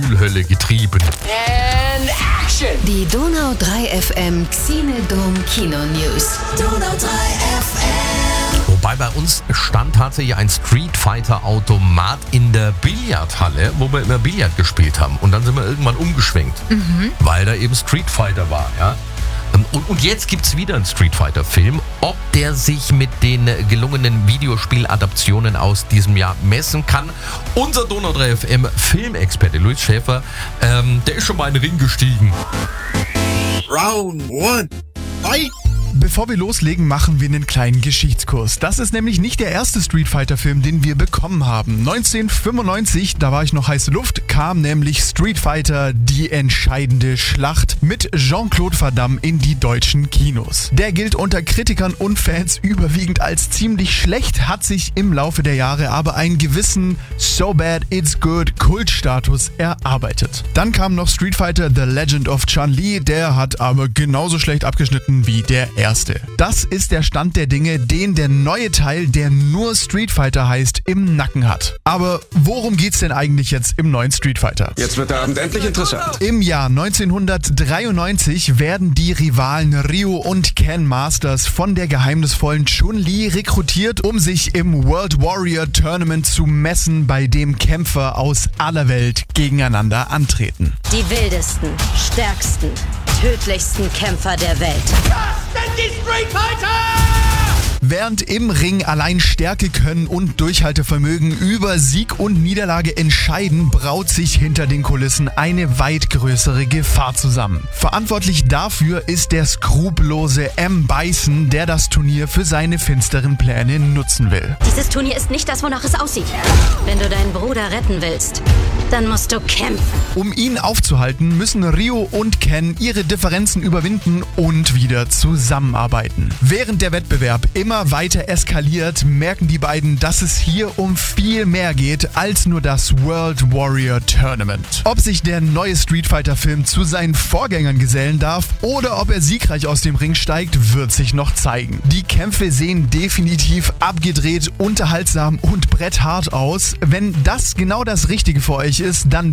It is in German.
Schulhölle getrieben. And action! Die Donau 3 FM Xenodom Kino News. Donau 3 FM. Wobei bei uns stand tatsächlich ein Street Fighter Automat in der Billardhalle, wo wir immer Billard gespielt haben. Und dann sind wir irgendwann umgeschwenkt, weil da eben Street Fighter war, ja. Und jetzt gibt's wieder einen Street Fighter Film. Ob der sich mit den gelungenen Videospieladaptionen aus diesem Jahr messen kann. Unser Donau 3 FM Filmexperte Luis Schäfer, der ist schon mal in den Ring gestiegen. Round 1. Fight! Bevor wir loslegen, machen wir einen kleinen Geschichtskurs. Das ist nämlich nicht der erste Street Fighter Film, den wir bekommen haben. 1995, da war ich noch heiße Luft, kam nämlich Street Fighter Die entscheidende Schlacht mit Jean-Claude Van Damme in die deutschen Kinos. Der gilt unter Kritikern und Fans überwiegend als ziemlich schlecht, hat sich im Laufe der Jahre aber einen gewissen So Bad It's Good Kultstatus erarbeitet. Dann kam noch Street Fighter The Legend of Chun-Li, der hat aber genauso schlecht abgeschnitten wie der erste. Das ist der Stand der Dinge, den der neue Teil, der nur Street Fighter heißt, im Nacken hat. Aber worum geht's denn eigentlich jetzt im neuen Street Fighter? Jetzt wird der Abend endlich interessant. Im Jahr 1993 werden die Rivalen Ryu und Ken Masters von der geheimnisvollen Chun-Li rekrutiert, um sich im World Warrior Tournament zu messen, bei dem Kämpfer aus aller Welt gegeneinander antreten. Die wildesten, stärksten, tödlichsten Kämpfer der Welt. Die Street Fighter! Während im Ring allein Stärke, Können und Durchhaltevermögen über Sieg und Niederlage entscheiden, braut sich hinter den Kulissen eine weit größere Gefahr zusammen. Verantwortlich dafür ist der skrupellose M. Bison, der das Turnier für seine finsteren Pläne nutzen will. Dieses Turnier ist nicht das, wonach es aussieht. Wenn du deinen Bruder retten willst, dann musst du kämpfen. Um ihn aufzuhalten, müssen Ryu und Ken ihre Differenzen überwinden und wieder zusammenarbeiten. Während der Wettbewerb immer weiter eskaliert, merken die beiden, dass es hier um viel mehr geht als nur das World Warrior Tournament. Ob sich der neue Street Fighter Film zu seinen Vorgängern gesellen darf oder ob er siegreich aus dem Ring steigt, wird sich noch zeigen. Die Kämpfe sehen definitiv abgedreht, unterhaltsam und bretthart aus. Wenn das genau das Richtige für euch ist, dann